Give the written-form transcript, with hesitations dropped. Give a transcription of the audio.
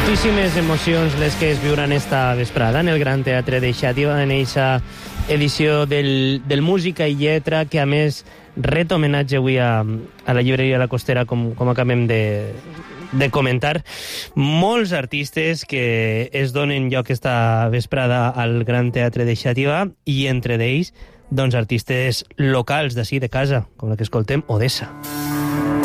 Moltíssimes emocions les que es viuran esta vesprada en el Gran Teatre de Xàtiva, en eixa edició del Música i Lletra, que a més ret homenatge avui a la llibreria La Costera, com acabem de comentar. Molts artistes que es donen lloc esta vesprada al Gran Teatre de Xàtiva, i entre d'ells, doncs, artistes locals d'ací de casa, com la que escoltem, Odessa.